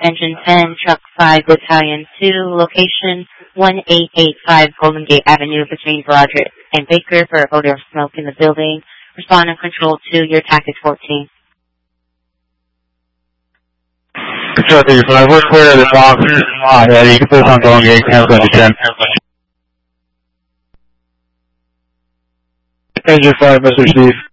Engine 10, Truck 5, Battalion 2, location 1885 Golden Gate Avenue between Broderick and Baker for odor of smoke in the building. Respond on Control 2, your tactic 14. Control 35, we're clear of the box. Yeah, you can put us on Golden Gate, cancel into 10. Engine 5, Mr. Steve.